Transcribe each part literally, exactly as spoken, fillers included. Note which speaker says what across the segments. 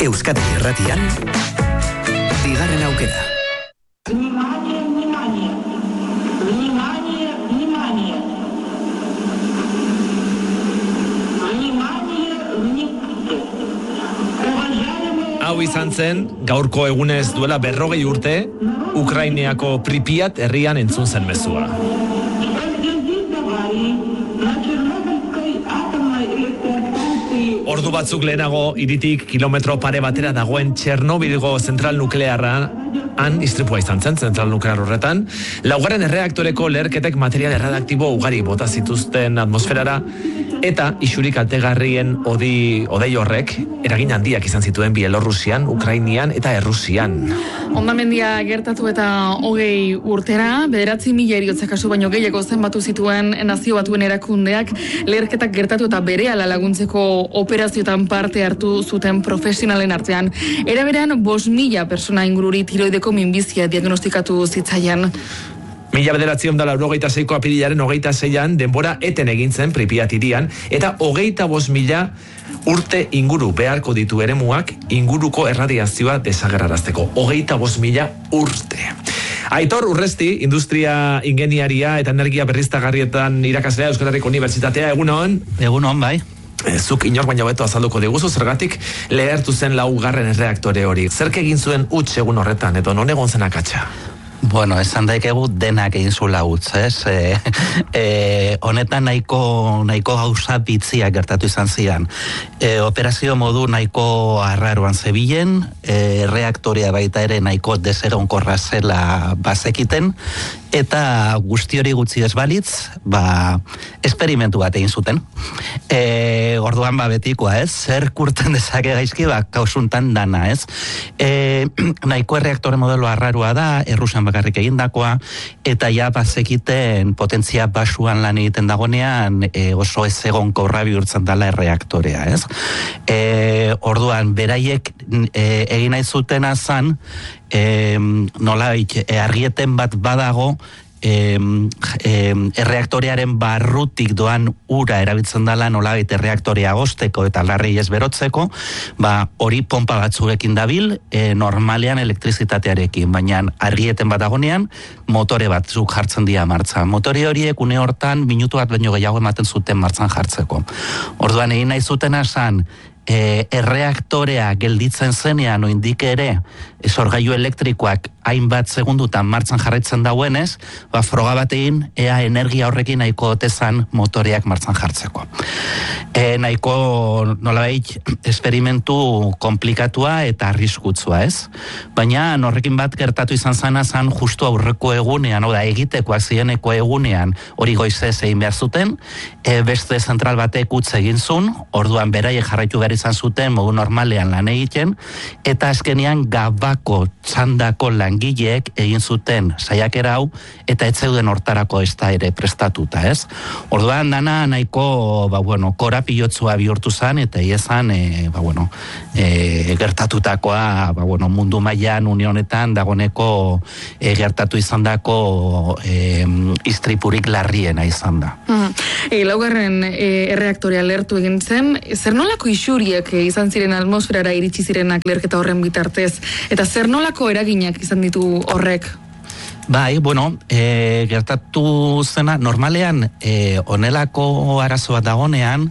Speaker 1: Euskadi Irratian, bigarren aukera.
Speaker 2: Внимание, внимание. Внимание, внимание. Внимание, внимание.
Speaker 3: Hau izan zen, gaurko egunez duela berrogei urte, Ukrainiako Pripyat herrian entzun zen mezua. Ordu batzuk lehenago, hiritik kilometro pare batera dagoen Txernobilgo zentral nuklearra, han istripua izan zen, zentral nuklear horretan. Laugarren erreaktoreko leherketek material erradaktibo ugari bota zituzten atmosferara, eta isurik kaltegarrien odi, odei horrek eragin handiak izan zituen Bielorrusian, Ukrainian eta Errusian.
Speaker 4: Hondamendia gertatu eta hogei urtera, bederatzi mila heriotza kasu baino gehiago zenbatu zituen Nazio Batuen erakundeak leherketak gertatu eta berehala laguntzeko operazioetan parte hartu zuten profesionalen artean. Era berean, bost mila persona ingururi tiroideko minbizia diagnostikatu zitzaian.
Speaker 3: Mila bederatzion da laurogeita seiko apirilaren hogeita zeian denbora eten egin zen Pripyat hirian, eta hogeita bost mila urte inguru beharko ditu eremuak inguruko erradiazioa desagerrarazteko. Hogeita bost mila urte. Aitor Urresti, industria ingeniaria eta energia berriztagarrietan irakaslea Euskal Herriko Unibertsitatea, egunon?
Speaker 5: Egunon, bai.
Speaker 3: Zuk inor baino beto azalduko diguzu, zergatik lehertu zen laugarren erreaktore hori. Zerk egin zuen huts egun horretan, edo non egon zen akatsa?
Speaker 5: Bueno, esan daikegu denak egin zula utz, ez? E, e, honetan nahiko, nahiko gauza bitziak gertatu izan zian. E, operazio modu nahiko arraroan zebilen, e, reaktorea baita ere nahiko desegonkorra zela bazekiten, eta guzti hori gutxi ez balitz, ba, esperimentu bat egin zuten. E, orduan ba betikoa, ez? Zer kurten dezake gaizki, ba, kausuntan dana, ez? E, nahiko erreaktore modelo arraroa da, Errusian bakarrik egindakoa, eta ja bazekiten potentzia basuan lan egiten dagonean e, oso ez egonkorra bihurtzen dela erreaktorea, ez? E, orduan, beraiek e, egin nahi zutena zan, e, nolabait, e, argieten bat badago, E, e, erreaktorearen barrutik doan ura erabiltzen dela nolabait erreaktorea agosteko eta larrei ez berotzeko, ba, hori pompa batzuekin dabil, e, normalean elektrizitatearekin, baina argieten bat dagonean motore batzuk jartzen dira martxan. Motore horiek une hortan minutu bat baino gehiago ematen zuten martxan jartzeko. Orduan egin nahi zutena zan, E, erreaktorea gelditzen zenean oindik ere sorgailu elektrikoak hainbat segundutan martxan jarraitzen dauenez, ba, froga bat egin ea energia horrekin nahiko otezan motoreak martxan jartzeko. E, nahiko nolabait esperimentu komplikatua eta arriskutsua, ez? Baina horrekin bat gertatu izan zana zan justu aurreko egunean, oda egitekoak zireneko egunean hori goizez egin behar zuten, e, beste zentral batek utz egin zun, orduan beraiek jarraitu behar izan zuten modu normalean lan egiten, eta azkenean gabako txandako langileek egin zuten saiakera hau, eta ez zeuden hortarako ez da ere prestatuta, ez? Orduan dana nahiko, ba bueno, korapilotzua bihurtu zan, eta iezan, e, ba bueno, e, gertatutakoa, ba bueno, mundu mailan unionetan dagoneko e, gertatu izan dako e, istripurik larriena izan da.
Speaker 4: Mm. E, laugarren e, erreaktorea lehertu egin zen, zer nolako isuriek e, izan ziren atmosferara iritsi zirenak leherketa horren bitartez, eta zer nolako eraginak izan ditu horrek?
Speaker 5: Bai, bueno, e, gertatu zena, normalean, e, onelako arazo bat dagonean,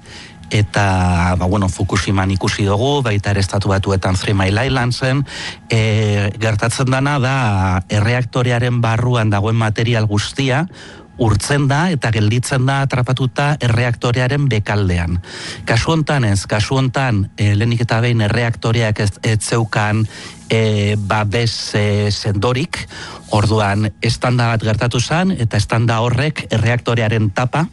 Speaker 5: eta, ba, bueno, Fukushiman ikusi dugu, baita ere estatu batuetan Three Mile Island zen, e, gertatzen dana da, erreaktorearen barruan dagoen material guztia, urtzen da eta gelditzen da atrapatuta erreaktorearen bekaldean. Kasu hontan ez, kasu hontan e, lehenik eta behin erreaktoreak ez, ez zeukan e, babes e, sendorik, orduan estanda bat gertatu zen, eta estanda horrek erreaktorearen tapa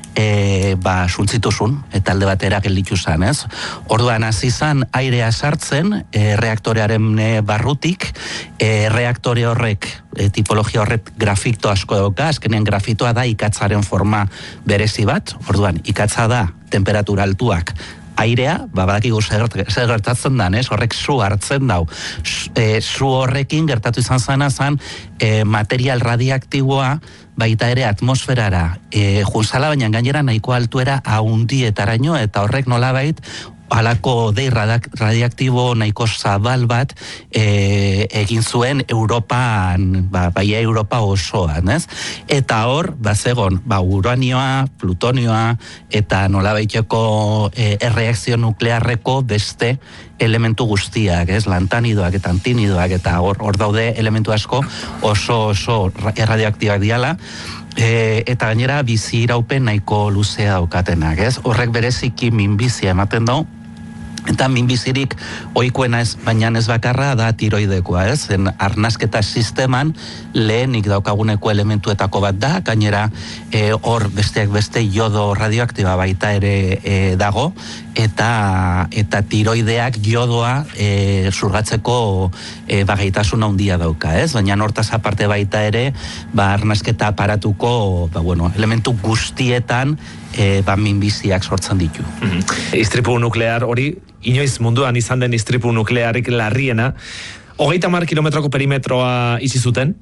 Speaker 5: e, ba, suntzituzun, eta alde batera gelditu zen, ez? Orduan hasi zen airea sartzen e, reaktorearen e, barrutik, e, reaktore horrek, e, tipologia horrek grafito asko dauka, azkenean grafitoa da ikatzaren forma berezi bat, orduan ikatza da temperatura altuak airea, ba, badakigu zer gertatzen da, ez? Horrek zu hartzen dau. E, zu horrekin gertatu izan zana zan e, material radiaktiboa baita ere atmosferara e, junzala, baina gainera nahiko altuera haundietaraino, eta horrek nolabait halako dei radioaktibo nahiko zabal bat e, egin zuen Europan, ba, baia Europa osoan, ez? Eta hor, bazegon, ba, uranioa, plutonioa, eta nolabaiteko e, erreakzio nuklearreko beste elementu guztiak, ez? Lantanidoak eta antinidoak, eta hor, hor daude elementu asko oso oso erradioaktiboak diala, e, eta gainera bizi iraupen nahiko luzea daukatenak, ez? Horrek bereziki minbizia ematen dau, eta minbizirik ohikoena ez, baina ez bakarra da tiroidekoa, ez? En arnasketa sisteman lehenik daukaguneko elementuetako bat da, gainera e, hor besteak beste jodo radioaktiba baita ere e, dago, eta eta tiroideak jodoa e, zurgatzeko e, bagaitasun handia dauka, ez? Baina hortaz aparte baita ere, ba, arnasketa aparatuko, ba, bueno, elementu guztietan e, ba, minbiziak sortzen ditu.
Speaker 3: Mm-hmm. Istripu nuklear hori, inoiz munduan izan den istripu nuklearik larriena, hogeita hamar kilometroko perimetroa itxi zuten,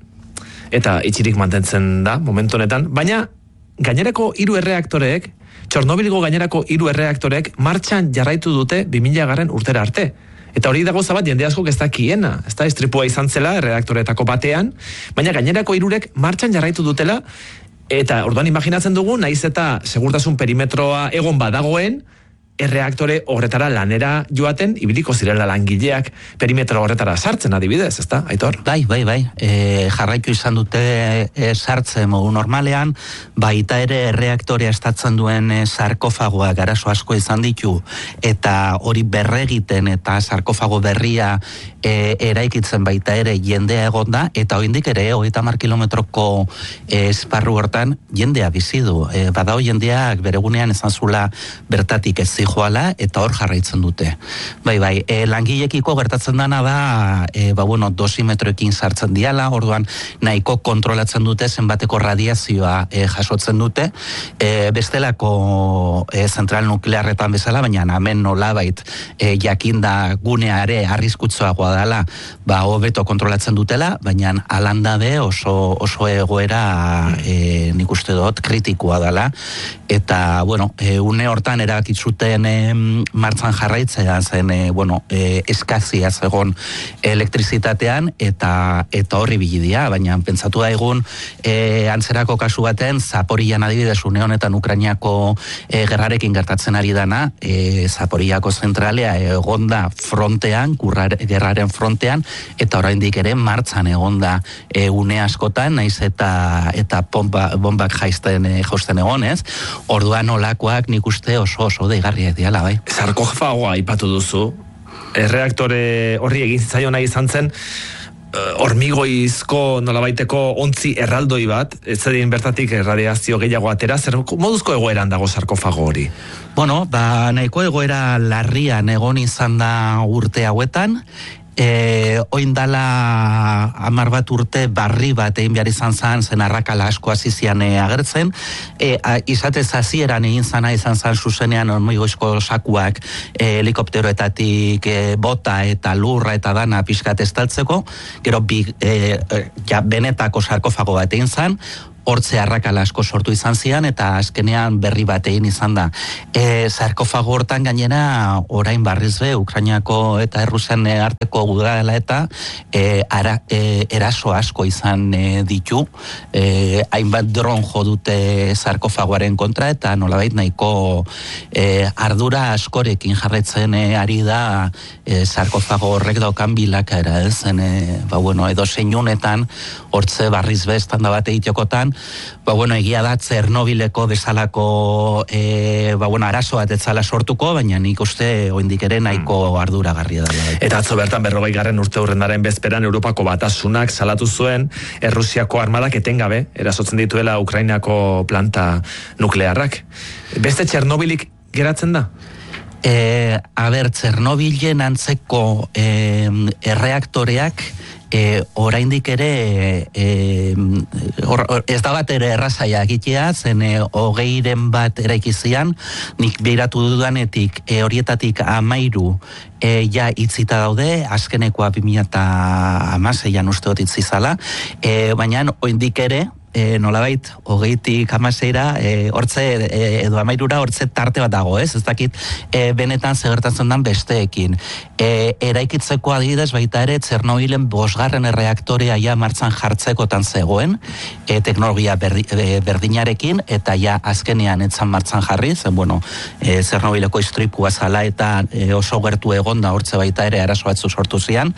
Speaker 3: eta itxirik mantentzen da, momentu honetan, baina gainerako hiru erreaktoreek, Txornobilgo gainerako hiru erreaktorek martxan jarraitu dute bi mila garren urtera arte. Eta hori dago zabat jende askok ez dakiena, ez da, istripua izan zela erreaktoretako batean, baina gainerako hirurek martxan jarraitu dutela, eta orduan imaginatzen dugu, naiz eta segurtasun perimetroa egon badagoen, erreaktore horretara lanera joaten, ibiliko zirela langileak perimetro horretara sartzen adibidez, ezta, Aitor?
Speaker 5: Bai, bai, bai, e, jarraitu izan dute e, sartzen modu normalean, baita ere erreaktorea estatzen duen e, sarkofagoa garazo asko izan ditu, eta hori berregiten eta sarkofago berria e, eraikitzen baita ere jendea egon da, eta oraindik ere hogeita hamar kilometroko e, esparru hortan jendea bizi du. E, badao jendeak beregunean esan zula bertatik ez joala, eta hor jarraitzen dute. Bai, bai, e, langilekiko gertatzen dana da, e, ba, bueno, dosimetroekin sartzen diala, orduan nahiko kontrolatzen dute zenbateko radiazioa e, jasotzen dute, e, bestelako e, zentral nuklearretan bezala, baina hemen nolabait e, jakinda guneare arriskutsuagoa dela, ba, hobeto kontrolatzen dutela, baina alandabe oso, oso egoera e, nik uste dut kritikoa dela, eta, bueno, e, une hortan erabakitzuten e, martzan jarraitzea zen, e, bueno, e, eskazia zegon elektrizitatean, eta eta horri bilidia, baina pentsatu da egun e, antzerako kasu baten, Zaporian adibidez, une honetan Ukrainiako e, gerrarekin gertatzen ari dana, e, Zaporiako zentralea egonda frontean, kurrar, gerraren frontean, eta oraindik ere martzan egonda e, une askotan, naiz eta eta bomba, bombak jaisten e, jausten egonez, orduan olakoak nik uste oso oso deigarriak diala, bai.
Speaker 3: Sarkofagoa aipatu duzu, erreaktore horri egin zaio nahi izan zen, hormigoizko nolabaiteko ontzi erraldoi bat, ez zedin bertatik radiazio gehiago atera, zer moduzko egoeran dago sarkofago hori?
Speaker 5: Bueno, ba, nahiko egoera larrian egon izan da urte hauetan, E, oindala hamar bat urte barri bat egin behar izan zan, zen arrakala asko azizian e, agertzen, e, a, izatez hasieran egin zana izan zan zuzenean hormigoizko sakuak e, helikopteroetatik e, bota eta lurra eta dana pixkat estaltzeko, gero bi, e, e, ja, benetako sarkofago bat egin zan, hortze arrakala asko sortu izan zian, eta azkenean berri bat egin izan da. E, sarkofago hortan gainera, orain barriz be, Ukrainiako eta Errusian arteko gudala eta e, ara, e, eraso asko izan e, ditu, e, hainbat dron jo dute sarkofagoaren kontra, eta nolabait nahiko e, ardura askorekin jarraitzen e, ari da e, sarkofago horrek daukan bilakaera, ez? E, ba, bueno, edo zeinunetan, hortze barriz be, estanda bat egitekotan, ba, bueno, egia da Txernobileko bezalako e, ba, bueno, arazo bat etzala sortuko, baina nik uste oindik ere nahiko arduragarria da.
Speaker 3: Eta atzo bertan berrogei garren urte hurrendaren bezperan Europako batasunak salatu zuen Errusiako armadak etengabe erasotzen dituela Ukrainako planta nuklearrak. Beste Txernobilik geratzen da?
Speaker 5: E, a ber, Txernobilen antzeko e, erreaktoreak E, oraindik ere e, or, or, ez da bat ere errazaia egitea, zen e, hogeiren bat eraikizian, nik behiratu dudanetik e, horietatik amairu e, ja itzita daude, azkenekoa bi mila hamaseian uste dut itzizala, e, baina oraindik ere e, nolabait, hogeitik amaseira, e, hortze, e, edo amairura hortze tarte bat dago, ez? Ez dakit, e, benetan zegertatzen den besteekin. E, eraikitzeko adibidez baita ere, Txernobilen bosgarren erreaktorea ja martzan jartzekotan zegoen, e, teknologia berdi, e, berdinarekin, eta ja azkenean etzan martzan jarri, zen, bueno, e, Txernobileko istripua zala, eta e, oso gertu egon da hortze baita ere arazo batzu sortu zian,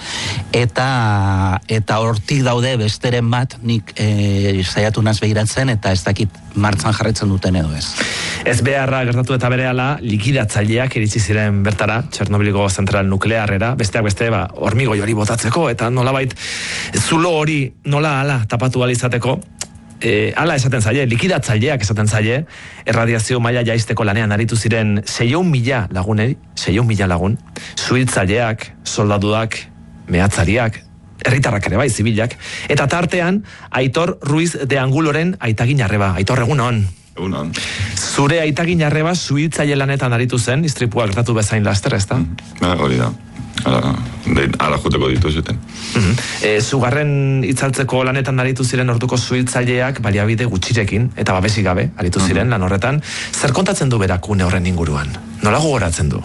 Speaker 5: eta eta hortik daude besteren bat nik e, saiatu naz behiratzen, eta ez dakit martzan jarretzen duten edo ez.
Speaker 3: Ez beharra gertatu eta berehala likidatzaileak iritsi ziren bertara, Txernobiliko zentral nuklearrera, besteak beste, ba, hormigoi hori botatzeko, eta nolabait zulo hori nola ala tapatu alizateko, e, ala esaten zaie, likidatzaileak esaten zaie, erradiazio maila jaisteko lanean aritu ziren seiehun mila lagunei, seiehun mila lagun, suhiltzaileak, soldaduak, mehatzariak, herritarrak ere bai, zibilak, eta tartean Aitor Ruiz de Anguloren aitagin arreba. Aitor, egun hon.
Speaker 6: Egun hon.
Speaker 3: Zure aitagin arreba suhiltzaile lanetan aritu zen, istripua gertatu bezain laster, ez da?
Speaker 6: Mm, hori da. Ala, de, ala juteko ditu zuten.
Speaker 3: Mm-hmm. E, zugarren itzaltzeko lanetan aritu ziren orduko suhiltzaileak baliabide gutxirekin, eta babesik gabe aritu ziren mm-hmm. lan horretan. Zer kontatzen du berakune horren inguruan? Nola gogoratzen du?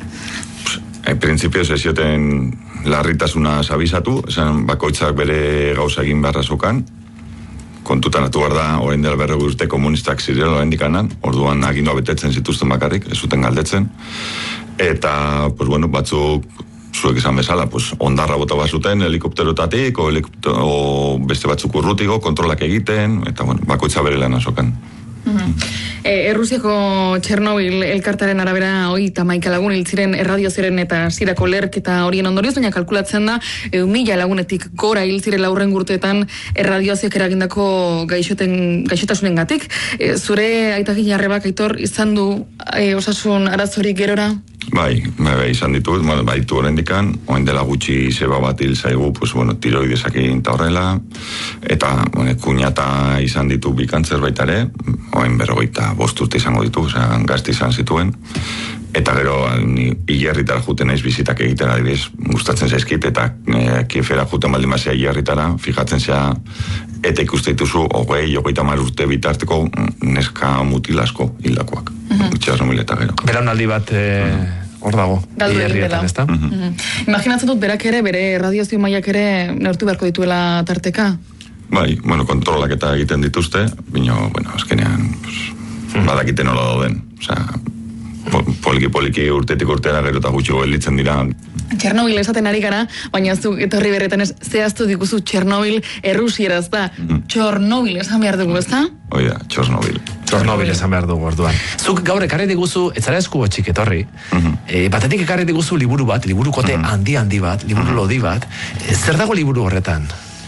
Speaker 6: En principio sesioten larritasuna zabizatu, esan bakoitzak bere gauza egin beharra zukan, kontutan atu behar da, orain dela berrogei urte komunistak zirela orain dikanan, orduan agindua betetzen zituzten bakarrik, ez zuten galdetzen, eta, pues bueno, batzuk zuek izan bezala, pues, ondarra bota bat zuten helikopterotatik, o, helikopter, o beste batzuk urrutiko, kontrolak egiten, eta bueno, bakoitza bere lan azokan.
Speaker 4: Mm-hmm. E, Errusiako Txernobil elkartaren arabera hoi tamaika lagun hiltziren erradioziren eta zirako lerketa horien ondorioz, baina kalkulatzen da e, mila lagunetik gora hiltziren laurren gurteetan erradioziak eragindako gaixoten, gaixotasunen gatik. E, zure aitagin arrebak, Aitor, izan du e, osasun arazorik gerora?
Speaker 6: Bai, bai, bai, izan ditut, bueno, bai, tu horren dikan, oen dela gutxi zeba bat hil zaigu, pues, bueno, tiroidesakin eta horrela, eta, bueno, kuñata izan ditu bikantzer baita ere, oen berrogeita bost urte izango ditu, osea, gazti izan zituen, eta gero, ni hilerritara juten naiz bizitak egitera, adibidez, gustatzen zaizkit, eta e, kiefera juten baldin bazea hilerritara, fijatzen zea, eta ikuste dituzu, hogei, hogeita hamar urte bitarteko neska mutilasko hildakoak. Mm-hmm. Txernobil eta gero.
Speaker 3: Belaunaldi bat... E... Mm-hmm. Hor dago, hilerrietan, ez da?
Speaker 4: Mm-hmm. Mm-hmm. Imaginatzen dut berak ere, bere radiozio mailak ere neurtu beharko dituela tarteka?
Speaker 6: Bai, bueno, kontrolak eta egiten dituzte, bino, bueno, azkenean, pues, mm-hmm. badakiten nola dauden. Osea, poliki-poliki urtetik urtera gero eta gutxi gelditzen dira.
Speaker 4: Txernobil esaten ari gara, baina zu etorri berretan ez zehaztu dikuzu Txernobil errusieraz da. Mm-hmm. Txornobil esan behar dugu, ez da?
Speaker 6: Hoi da, Txornobil.
Speaker 3: Txornobil esan behar dugu orduan. Zuk gaur ekarri diguzu, etzara esku botxik etorri, mm-hmm. e, batetik ekarri diguzu liburu bat, liburukote mm-hmm. handi-handi bat, liburu mm-hmm. lodi bat. E, zer dago liburu horretan?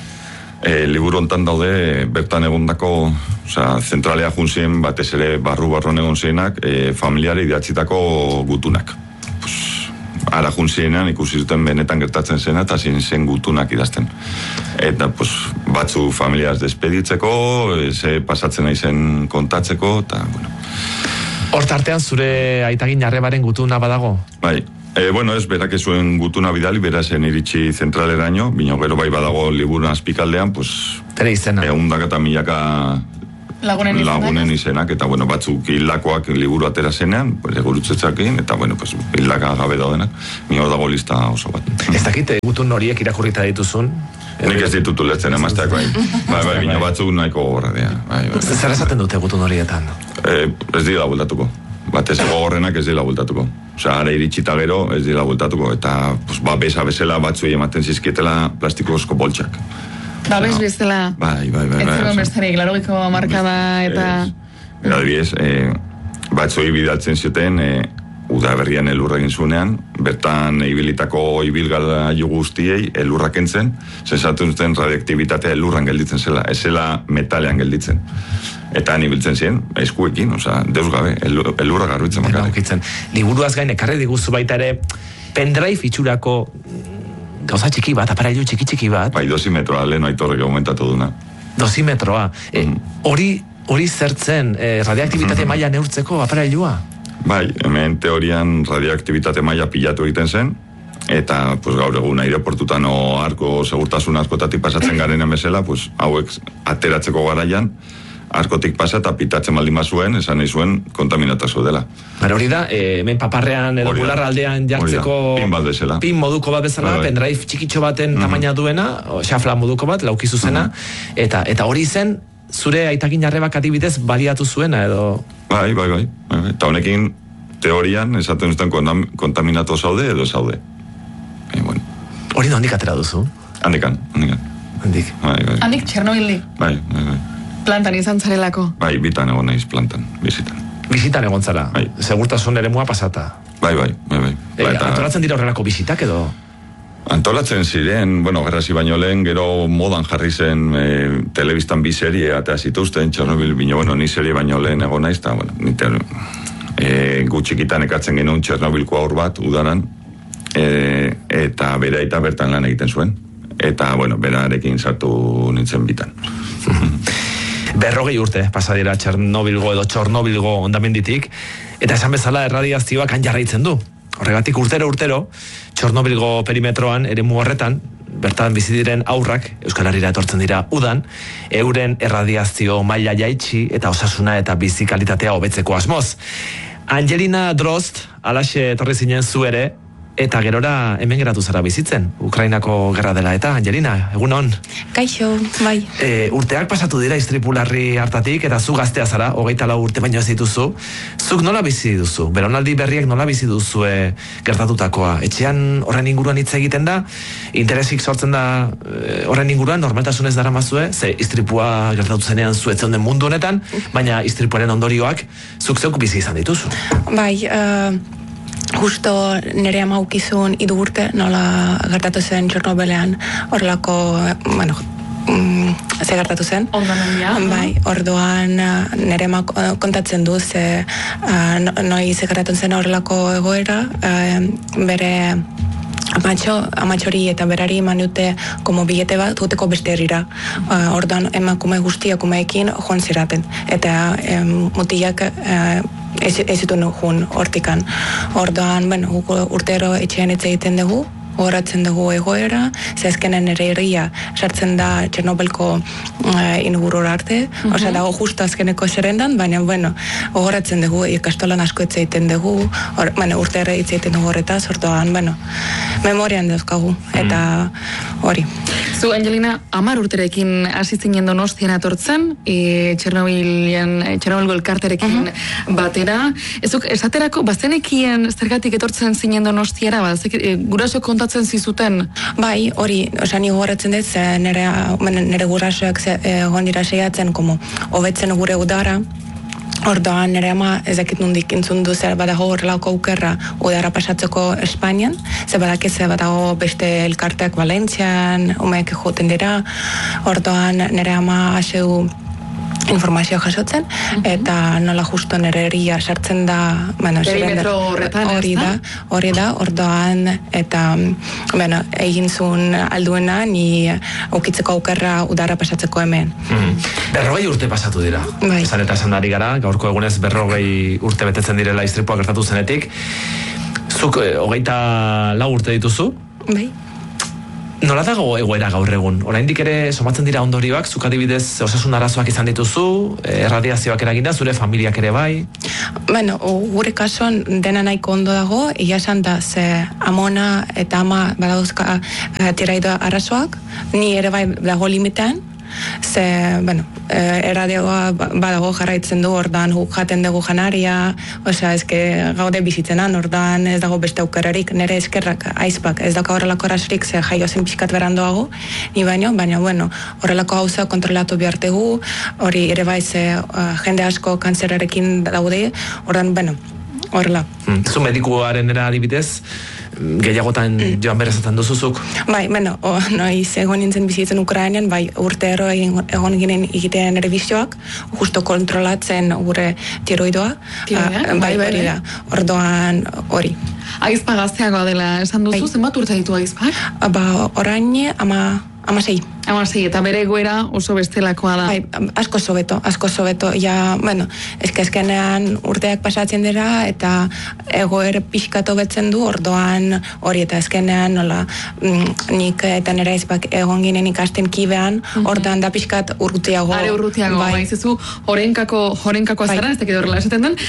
Speaker 6: E, liburu hontan daude, bertan egondako, osea, zentralea junzien batez ere barru-barron egon zeinak, e, familiare idatzitako gutunak. Pues, ara junzienean ikusi zuten benetan gertatzen zena, eta zin zen gutunak idazten. Eta, pues, batzu familiaz despeditzeko, ze pasatzen nahi zen kontatzeko, eta, bueno.
Speaker 3: Hort artean zure aitagin arrebaren gutuna badago?
Speaker 6: Bai. E, bueno, ez, berak zuen gutuna bidali, berazen iritsi zentraleraino, bino gero bai badago liburun azpikaldean, pues...
Speaker 3: Tere izena.
Speaker 6: Egundak eta milaka
Speaker 4: lagunen izenak,
Speaker 6: lagunen izenak, eta, bueno, batzuk hildakoak liburu atera zenean, pues, egurutzetzakin, eta, bueno, pues, hildaka gabe daudenak, mi hor dago lista oso bat.
Speaker 3: Ez dakite gutun horiek irakurrita dituzun?
Speaker 6: Nik ez ditutu letzen emazteak, bai. Bai, bai, bino batzuk nahiko gorra dira. Bai, bai.
Speaker 3: Zer esaten dute gutun horietan?
Speaker 6: E, ez dira bultatuko. Batez gogorrenak ez dira bultatuko. Osea, ara iritsita gero ez dira bultatuko. Eta, pues, ba, besa bezala batzuei ematen zizkietela plastikozko boltsak.
Speaker 4: Ba, bez bezala.
Speaker 6: Bai, bai, bai.
Speaker 4: Ez zegoen bestarik, larogiko markada eta...
Speaker 6: Eta, adibidez, e, batzuei bidaltzen zioten, e, udaberrian elurra egin zunean, bertan ibilitako ibilgailu guztiei elurra kentzen, zensatzen zuten radioaktibitatea elurran gelditzen zela, ez zela metalean gelditzen. Eta han ibiltzen ziren, eskuekin, oza, deus gabe, elurra garbitzen bakarrik.
Speaker 3: Liburuaz gain, ekarri diguzu baita ere, pendrive itxurako gauza txiki bat, aparailu txiki txiki bat.
Speaker 6: Bai, dosimetroa, lehen aitorrek aumentatu duna.
Speaker 3: Dosimetroa. Hori mm. e, zertzen, e, radioaktibitate maila neurtzeko aparailua?
Speaker 6: Bai, hemen teorian radioaktibitate maila pilatu egiten zen, eta pues, gaur egun aireportutan o arko, segurtasun arkotatik pasatzen garen emezela, pues, hauek ateratzeko garaian, arkotik pasa eta pitatzen baldin bazuen, esan nahi zuen kontaminatazio dela.
Speaker 3: Bara hori da, e, hemen paparrean edo bularra aldean jartzeko
Speaker 6: pin bat bezala.
Speaker 3: Pin moduko bat bezala, bai, pendrive txikitxo baten mm-hmm. tamaina duena, xafla moduko bat, laukizu zena, mm-hmm. eta, eta hori zen, zure aitakin jarrebak adibidez baliatu zuena edo...
Speaker 6: Bai, bai, bai. bai. Eta honekin, teorian, esaten zuten kontaminatu zaude edo zaude. E, bueno.
Speaker 3: Hori da handik atera duzu?
Speaker 6: Handikan, handikan.
Speaker 3: Handik.
Speaker 6: Bai, bai.
Speaker 4: Handik Txernobili?
Speaker 6: Bai, bai, bai.
Speaker 4: Plantan izan zarelako?
Speaker 6: Bai, bitan egon naiz plantan, bizitan.
Speaker 3: Bizitan egon zara?
Speaker 6: Bai.
Speaker 3: Segurtasun ere mua pasata?
Speaker 6: Bai, bai, bai, bai.
Speaker 3: E,
Speaker 6: bai eta...
Speaker 3: Antolatzen dira horrelako bizitak edo?
Speaker 6: Antolatzen ziren, bueno, gerrazi baino lehen, gero modan jarri zen e, telebistan bi serie, eta zituzten, Txernobil bino, bueno, ni serie baino lehen egon naiz, eta, bueno, nite, e, gutxikitan ekatzen genuen Txernobilko aur bat, udaran, e, eta bera eta bertan lan egiten zuen. Eta, bueno, berarekin sartu nintzen bitan.
Speaker 3: Berrogei urte pasadira Txernobilgo edo Txornobilgo ondamenditik, eta esan bezala erradiazioak han jarraitzen du. Horregatik urtero urtero, Txornobilgo perimetroan, eremu horretan, bertan bizi diren aurrak, Euskal Herrira etortzen dira udan, euren erradiazio maila jaitsi eta osasuna eta bizi kalitatea hobetzeko asmoz. Angelina Drost, alaxe etorri zinen zu ere, eta gerora hemen geratu zara bizitzen, Ukrainako gerra dela eta, Angelina, egun on?
Speaker 7: Kaixo, bai.
Speaker 3: E, urteak pasatu dira istripularri hartatik, eta zu gaztea zara, hogeita lau urte baino ez dituzu. Zuk nola bizi duzu? Belaunaldi berriak nola bizi duzu e, gertatutakoa? Etxean horren inguruan hitz egiten da? Interesik sortzen da e, horren inguruan, normaltasunez dara mazue? Ze istripua gertatu zenean zu etzen den mundu honetan, baina istripuaren ondorioak zuk zeuk bizi izan dituzu.
Speaker 7: Bai, uh... justo nire ama ukizun idu urte nola gertatu zen Txornobilean horrelako, bueno, mm, ze gertatu zen.
Speaker 4: Ondanondia.
Speaker 7: Bai, orduan nire ama kontatzen du ze uh, noi ze gertatu zen horrelako egoera, uh, bere Amatxo, amatxori eta berari eman dute como bilete bat uteko beste herrira. Uh, orduan emakume guztiak umeekin joan ziraten. Eta um, mutilak uh, ez, ez zituen joan hortikan. Orduan, bueno, urtero etxean etxe egiten dugu, horatzen dugu egoera, ze azkenen ere herria sartzen da Txernobelko uh, ingurura arte, uh-huh. Osa dago justo azkeneko zerrendan, baina, bueno, horatzen dugu, ikastolan asko etxe egiten dugu, or, bueno, urtero etxe egiten dugu horretaz, orduan, bueno, memorian dauzkagu, eta hori.
Speaker 4: Zu, Angelina, amar urterekin hasi zinen Donostian atortzen, e, Txernobilen, Txernobilgo elkarterekin uh-huh. batera. Ezuk, esaterako, bazenekien zergatik etortzen zinen Donostiara, ba, e, guraso kontatzen zizuten?
Speaker 7: Bai, hori, osa, ni gogoratzen dut, nire, nire gurasoak egon dira seiatzen, como, hobetzen gure udara, orduan nire ama ezakit nondik entzun du zer badago horrelako aukerra udara pasatzeko Espainian, ze badak ez badago beste elkarteak Valentzian, umeek joten dira, orduan nire ama aseu informazioa jasotzen, uh-huh. eta nola justo nire herria sartzen da, bueno,
Speaker 4: perimetro horretan,
Speaker 7: hori da, hori da, ordoan, eta, bueno, egin zuen alduena, ni ukitzeko aukerra udara pasatzeko hemen.
Speaker 3: Mm. Berrogei urte pasatu dira.
Speaker 7: Bai.
Speaker 3: Esan eta esan dari gara, gaurko egunez berrogei urte betetzen direla istripua gertatu zenetik. Zuk, eh, hogeita lau urte dituzu?
Speaker 7: Bai.
Speaker 3: Nola dago egoera gaur egun? Oraindik ere somatzen dira ondorioak, zuk adibidez osasun arazoak izan dituzu, erradiazioak eraginda, zure familiak ere bai?
Speaker 7: Bueno, gure kasuan dena nahiko ondo dago, egia esan da, ze amona eta ama badauzka uh, tiraido arazoak, ni ere bai dago limitean, ze, bueno, erradioa badago jarraitzen du, ordan jaten dugu janaria, osea, ezke gaude bizitzenan, ordan ez dago beste aukerarik, nire eskerrak aizpak, ez dauka horrelako arazorik, ze jaio zen pixkat berandoago, ni baino, baina, bueno, horrelako gauza kontrolatu bihartegu, hori ere bai, ze uh, jende asko kantzerarekin daude, ordan, bueno, horrela.
Speaker 3: Hmm. Zu medikuaren era adibidez, gehiagotan mm. joan berezatzen duzuzuk?
Speaker 7: Bai, bueno, o, noiz egon nintzen bizitzen Ukrainian, bai, urtero egon ginen egiten ere bizioak, justo kontrolatzen gure tiroidoa.
Speaker 4: Tiroidea?
Speaker 7: Bai, bai, da. Ordoan hori.
Speaker 4: Aizpa gazteagoa dela esan duzu,
Speaker 7: bai.
Speaker 4: Zenbat urte ditu aizpak?
Speaker 7: Ba, orain ama... Amasei.
Speaker 4: Hamasei, eta bere egoera oso bestelakoa da.
Speaker 7: Bai, asko sobeto, asko sobeto, ja, bueno, eske eskenean urteak pasatzen dira, eta egoer pixkatu betzen du, ordoan hori, eta eskenean, nola, mm, nik eta nera izbak egon ginen ikasten kibean, mm-hmm. ordoan da pixkat urrutiago.
Speaker 4: Are urrutiago, bai, bai zezu, horenkako, horenkako azara, bai. Ez dakit horrela esaten den,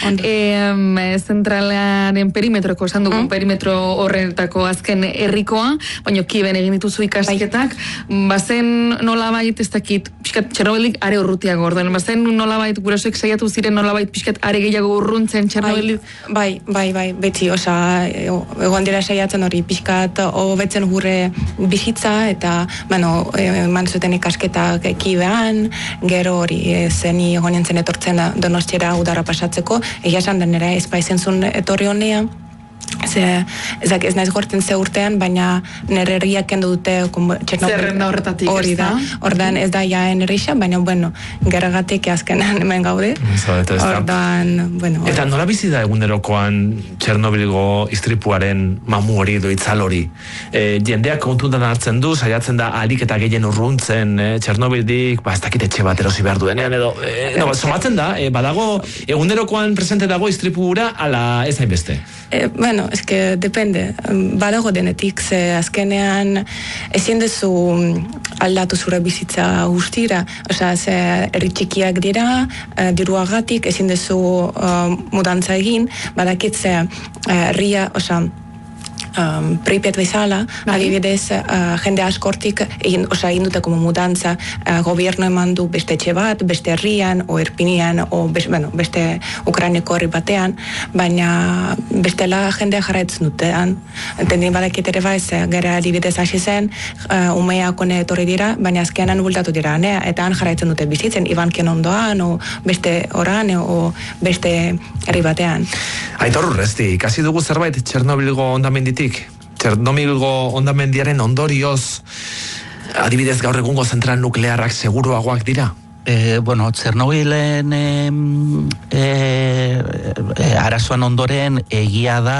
Speaker 4: e, zentralaren perimetroko, esan dugun, mm. perimetro horretako azken herrikoa, baina kiben egin dituzu ikasketak, bai. Bazen nolabait, ez dakit, pixkat Txernobilik are urrutiago, orduan, bazen nolabait, gurasoek saiatu ziren nolabait pixkat are gehiago urruntzen Txernobilik?
Speaker 7: Bai, bai, bai, beti, osa, egon dira saiatzen hori pixkat hobetzen gure bizitza, eta, bueno, eman zuten ikasketak kibean, gero hori, zeni egon nintzen etortzen Donostiara udara pasatzeko, egia esan denera ez baizen zuen etorri honea, Ze, ezak ez naiz gortzen ze urtean, baina nire herriak kendu dute Txernobili.
Speaker 4: Zerrenda horretatik,
Speaker 7: hori da. Ordan ez da ja enerrixa, baina, bueno, gerragatik azkenan hemen gaude. Ordan, bueno.
Speaker 3: Eta nola bizi da egunerokoan Txernobilgo istripuaren mamu hori edo itzal hori? E, jendeak kontuntan hartzen du, saiatzen da alik eta gehien urruntzen, e, Txernobildik, ba, ez dakit etxe bat erosi behar duenean, edo, e, no, somatzen da, e, badago, egunerokoan presente dago istripura, ala ez hainbeste?
Speaker 7: E, bueno, es que depende. Badago denetik, ze azkenean ezin dezu aldatu zure bizitza guztira. Osea, ze herri txikiak dira, diruagatik ezin dezu uh, mudantza egin, badakit ze herria, uh, osea, Um, Pripyat bezala, adibidez, uh, jende askortik egin, osa, egin dute como mudanza, uh, gobierno eman du beste etxe bat, beste herrian, o Erpinian, o beste, bueno, beste Ukraineko herri batean, baina bestela jendea jarraitzen dutean. Entendin badakit ere baiz, gara adibidez hasi zen, uh, umeak one etorri dira, baina azkenan bultatu dira, ne? Eta han jarraitzen dute bizitzen, Ibanken ondoan, o beste oran, o beste herri batean.
Speaker 3: Aitor Urresti, ikasi dugu zerbait Txernobilgo ondamenditik? Txernobilgo ondamendiaren ondorioz, adibidez gaur egungo zentral nuklearrak seguruagoak dira?
Speaker 5: E, bueno, Txernobilen e, e, e, arazoan ondoren egia da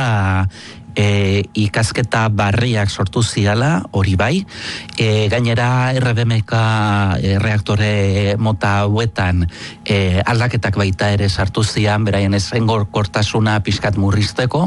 Speaker 5: E, ikasketa barriak sortu ziala, hori bai, e, gainera R B M K e, reaktore mota hauetan e, aldaketak baita ere sartu zian, beraien ezegonkortasuna pixkat murrizteko,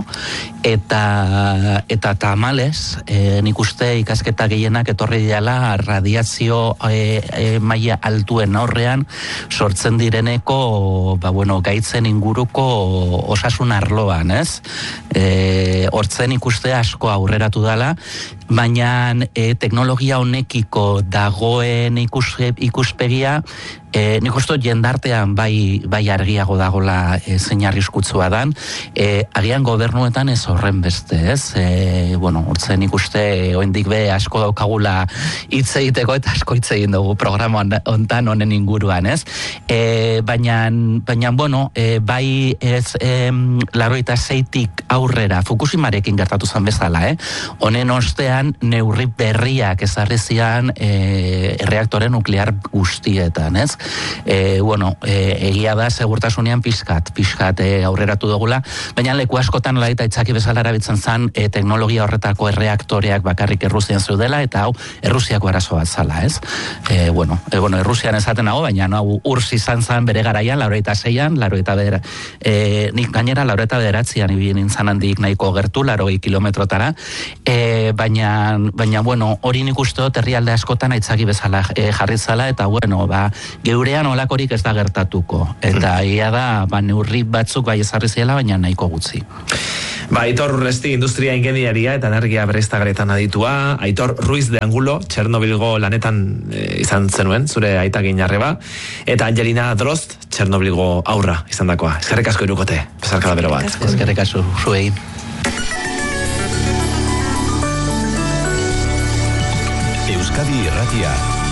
Speaker 5: eta eta tamales, e, nik uste ikasketa gehienak etorri dela radiazio e, e, maila altuen aurrean sortzen direneko, ba bueno, gaitzen inguruko osasun arloan, ez? E, zen ikuste asko aurreratu dela, baina e, teknologia honekiko dagoen ikus, ikuspegia e, nik uste jendartean bai, bai argiago dagola e, zein arriskutsua dan, e, agian gobernuetan ez horren beste, ez? E, bueno, urtzen ikuste oendik be asko daukagula hitz egiteko eta asko hitz egin dugu programa hontan honen inguruan, ez? E, baina, baina, bueno, e, bai ez e, laurogeita seitik aurrera Fukushimarekin gertatu zen bezala, eh? Honen ostean neurri berriak ezarri zian e, reaktore nuklear guztietan, ez? E, bueno, e, egia da segurtasunean pixkat, pixkat e, aurreratu dugula, baina leku askotan laita itzaki bezala erabiltzen zen e, teknologia horretako erreaktoreak bakarrik Errusian zeudela, eta hau Errusiako arazo bat zala, ez? E, bueno, e, bueno, Errusian esaten hau, baina no, hau urs izan zen bere garaian, laurogeita seian, laurogeita bedera, e, nik gainera laurogeita bederatzian ibili nintzen handik nahiko gertu, laurogei kilometrotara, e, baina baina, bueno, hori nik uste dut herrialde askotan aitzaki bezala e, jarri zala, eta, bueno, ba, geurean olakorik ez da gertatuko. Eta ia da, ba, neurri batzuk bai ezarri ziela, baina nahiko gutxi.
Speaker 3: Ba, Aitor Urresti, industria ingeniaria eta energia berriztagarrietan aditua, Aitor Ruiz de Angulo, Txernobilgo lanetan e, izan zenuen, zure aita ginarreba, eta Angelina Drost, Txernobilgo aurra izan dakoa. Eskerrik asko irukote, pesarkada bero bat.
Speaker 5: Eskerrik asko zuei.
Speaker 1: Euskadi Irratia.